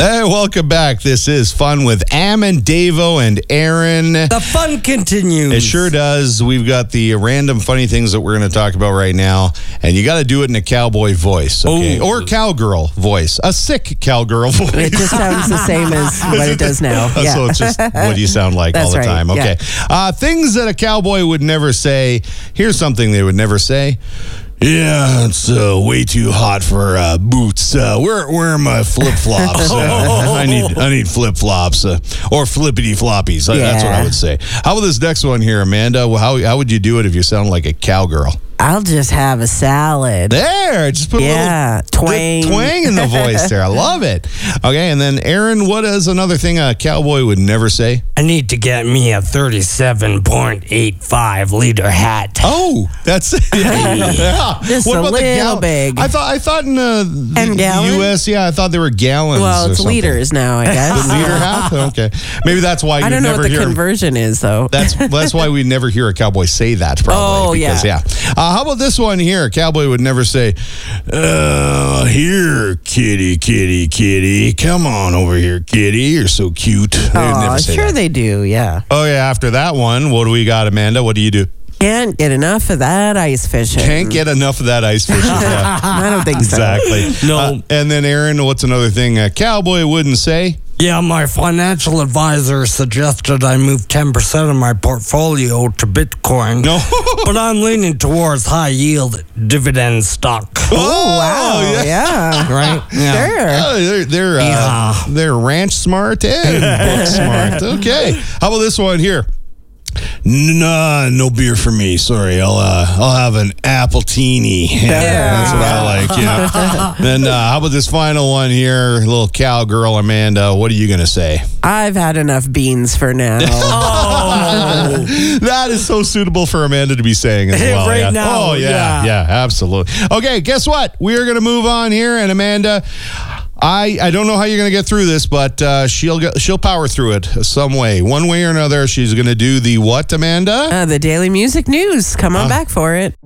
Hey, welcome back. This is Fun with Am and Davo and Aaron. The fun continues. It sure does. We've got the random funny things that we're going to talk about right now, and you got to do it in a cowboy voice, okay? Oh. Or cowgirl voice, a sick cowgirl voice. It just sounds the same as what it does now. Yeah. So it's just what you sound like all That's the right, time. Okay. Things that a cowboy would never say. Here's something they would never say. Yeah, it's way too hot for boots. Where are my flip flops? I need flip flops or flippity floppies. That's what I would say. How about this next one here, Amanda? how would you do it if you sound like a cowgirl? I'll just have a salad. There, just put a little twang in the voice there. I love it. Okay, and then Aaron, what is another thing a cowboy would never say? I need to get me a 37.85 liter hat. Oh, that's yeah. Just What a about little big. I thought in the gallon? U.S., I thought they were gallons. Well, or it's something. liters now, I guess. The liter hat? Okay, maybe that's why you I don't know never what the hear. conversion is, though. That's why we never hear a cowboy say that. Probably. Oh, because, yeah. How about this one here? A cowboy would never say, "Here, kitty, kitty, kitty, come on over here, kitty. You're so cute." They would never say sure that. they do, yeah. Oh yeah. After that one, what do we got, Amanda? What do you do? Can't get enough of that ice fishing. Can't get enough of that ice fishing. Yeah. I don't think so. Exactly. No. And then Aaron, what's another thing a cowboy wouldn't say? Yeah, my financial advisor suggested I move 10% of my portfolio to Bitcoin. No. But I'm leaning towards high yield dividend stock. Oh, wow. Yeah. Right? Yeah. Sure. They're ranch smart and book smart. Okay. How about this one here? Nah, no beer for me. Sorry, I'll have an appletini. Yeah, that's what I like. Yeah. Then how about this final one here, little cowgirl Amanda? What are you gonna say? I've had enough beans for now. That is so suitable for Amanda to be saying as well. Right yeah. now, Oh yeah, absolutely. Okay, guess what? We are gonna move on here, and Amanda. I don't know how you're going to get through this, but she'll power through it some way. One way or another, she's going to do the what, Amanda? The Daily Music News. Come on back for it.